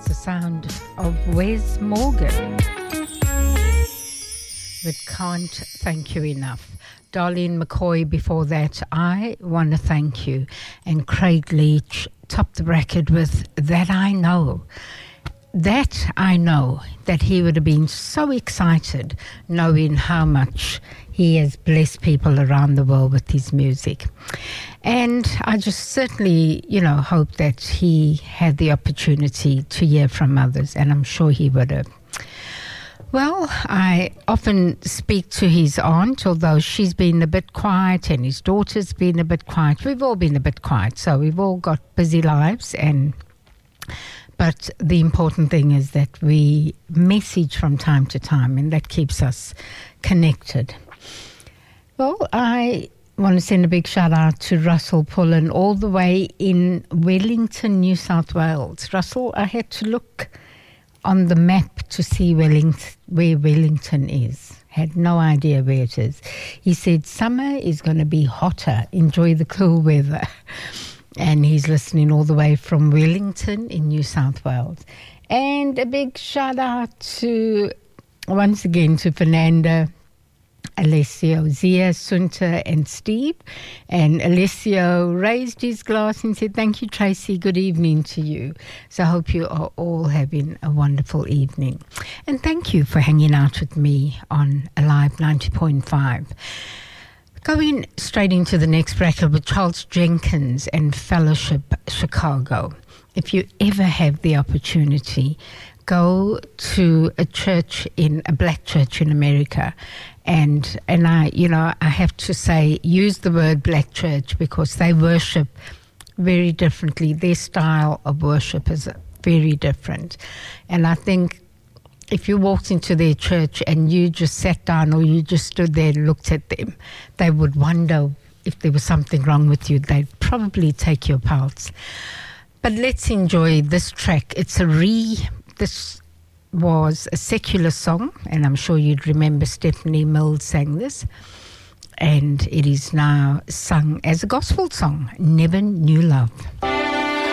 It's the sound of Wes Morgan with Can't Thank You Enough. Darlene McCoy before that, I Want to Thank You. And Craig Leach topped the bracket with That I Know. That I know, that he would have been so excited knowing how much he has blessed people around the world with his music. And I just certainly, hope that he had the opportunity to hear from others, and I'm sure he would have. Well, I often speak to his aunt, although she's been a bit quiet and his daughter's been a bit quiet. We've all been a bit quiet, so we've all got busy lives, but the important thing is that we message from time to time, and that keeps us connected. Well, I want to send a big shout out to Russell Pullen all the way in Wellington, New South Wales. Russell, I had to look on the map to see where Wellington is. Had no idea where it is. He said summer is going to be hotter. Enjoy the cool weather. And he's listening all the way from Wellington in New South Wales. And a big shout out to, once again, to Fernanda, Alessio, Zia, Sunta and Steve. And Alessio raised his glass and said, thank you, Tracy. Good evening to you. So I hope you are all having a wonderful evening. And thank you for hanging out with me on Alive 90.5. Going straight into the next bracket with Charles Jenkins and Fellowship Chicago. If you ever have the opportunity, go to a black church in America. And I have to say, use the word black church because they worship very differently. Their style of worship is very different. And I think if you walked into their church and you just sat down or you just stood there and looked at them, they would wonder if there was something wrong with you. They'd probably take your pulse. But let's enjoy this track. This was a secular song, and I'm sure you'd remember Stephanie Mills sang this. And it is now sung as a gospel song, Never Knew Love.